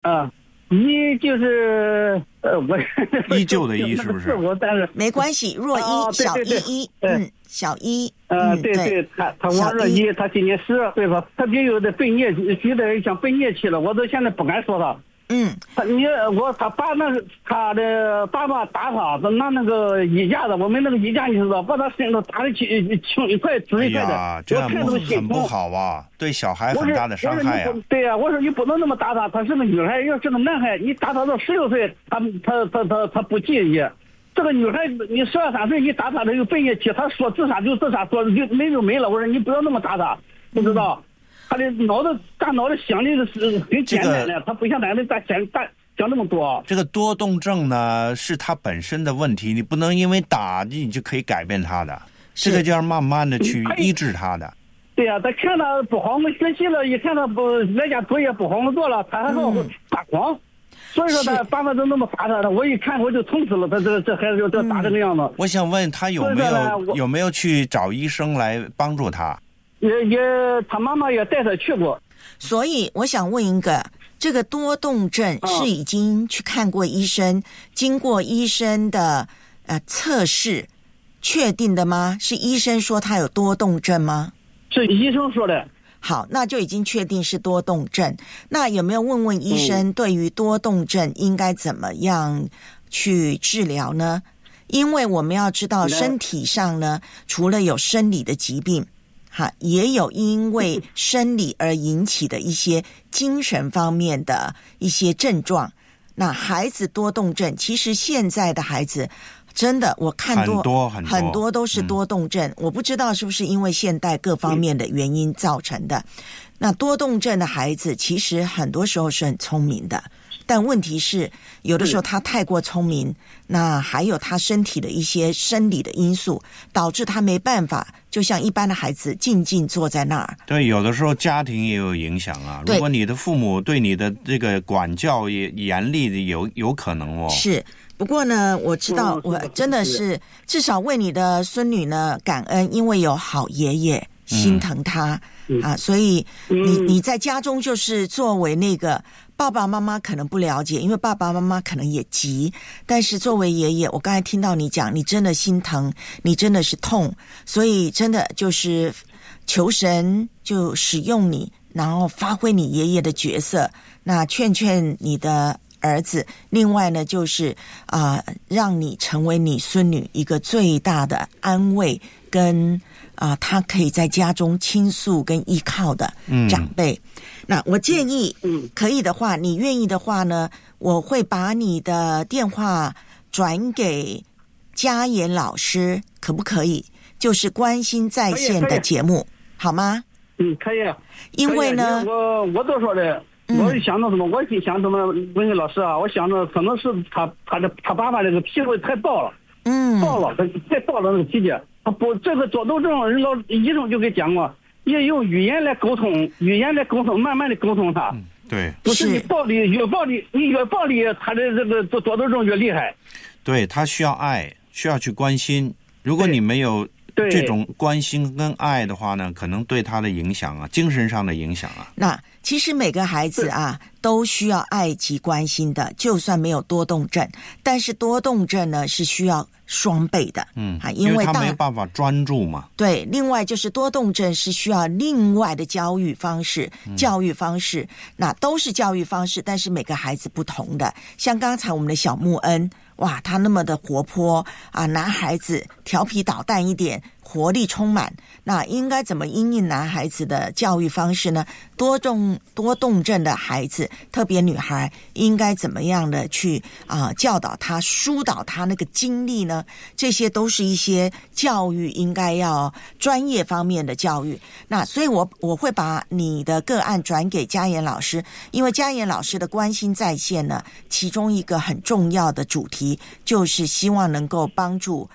一就是我依旧的依是不是？ 我但是没关系，若一小一一，小一， 对，他王若一，他今年12岁吧，特别有的被孽，觉得像被孽气了，我都现在不敢说他。他爸爸打他，拿那个衣架子，我们那个衣架你知道，把他身上打得轻一块紫一块的， 这样很不好啊，对小孩很大的伤害啊。 对呀，我说你不能那么打他，他是个女孩，要是个男孩，你打他到16岁，他不介意。这个女孩你12、13岁，你打他，他有被业气，他说自杀就自杀，说就没了。我说你不要那么打他，不知道。他的大脑的想的是很简单的，他不像咱们想那么多。 这个多动症呢，是他本身的问题，你不能因为打你就可以改变他的，这个就要慢慢的去医治他的。 对呀，他看他不好，我们学习了，一看他不来家作业不好好做了，他还好发狂。所以说他爸爸都那么打他，我一看我就痛死了，他这孩子就打这个样子。 我想问他有没有去找医生来帮助他？ 他妈妈也带他去过。 所以我想问一个，这个多动症是已经去看过医生，经过医生的测试确定的吗？是医生说他有多动症吗？ 是医生说的。 好，那就已经确定是多动症。那有没有问问医生对于多动症应该怎么样去治疗呢？因为我们要知道身体上呢，除了有生理的疾病也有因为生理而引起的一些精神方面的一些症状。那孩子多动症，其实现在的孩子真的我看很多都是多动症，我不知道是不是因为现代各方面的原因造成的。那多动症的孩子其实很多时候是很聪明的，但问题是有的时候他太过聪明，那还有他身体的一些生理的因素导致他没办法就像一般的孩子静静坐在那儿。 对，有的时候家庭也有影响啊，如果你的父母对你的这个管教也严厉的，有可能哦。 是，不过呢我知道我真的是至少为你的孙女呢感恩，因为有好爷爷心疼他所以你在家中就是作为那个爸爸妈妈可能不了解，因为爸爸妈妈可能也急，但是作为爷爷，我刚才听到你讲，你真的心疼，你真的是痛，所以真的就是求神就使用你，然后发挥你爷爷的角色，那劝你的儿子，另外呢就是让你成为你孙女一个最大的安慰跟他可以在家中倾诉跟依靠的长辈。那我建议可以的话，你愿意的话呢，我会把你的电话转给嘉言老师，可不可以？就是关心在线的节目，好吗？ 可以。 因为呢我都说的，我想到什么，我心想什么，问老师啊，我想着可能是他爸爸这个脾胃太暴了，太暴了那个脾气。不，这个多动症医生就给讲过，也用语言来沟通，慢慢的沟通他。 对， 不是你暴力，越暴力，他的这个多动症越厉害。 对，他需要爱，需要去关心。如果你没有这种关心跟爱的话呢，可能对他的影响精神上的影响那其实每个孩子都需要爱及关心的，就算没有多动症，但是多动症呢是需要双倍的， 因为他没办法专注嘛。 对，另外就是多动症是需要另外的教育方式，那都是教育方式，但是每个孩子不同的。像刚才我们的小木恩，哇，他那么的活泼男孩子调皮捣蛋一点，活力充满，那应该怎么因应男孩子的教育方式呢？多动症的孩子，特别女孩，应该怎么样的去教导他、疏导他那个精力呢？这些都是一些教育应该要专业方面的教育。那所以我会把你的个案转给嘉言老师，因为嘉言老师的关心在线呢，其中一个很重要的主题就是希望能够帮助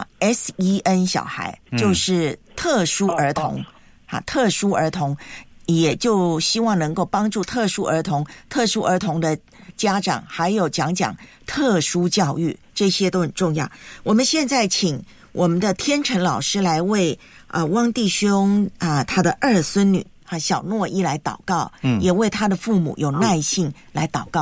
SEN 小孩，就是特殊儿童特殊儿童，也就希望能够帮助特殊儿童的家长，还有讲特殊教育，这些都很重要。我们现在请我们的天成老师来为汪弟兄他的二孙女小诺一来祷告，也为他的父母有耐性来祷告。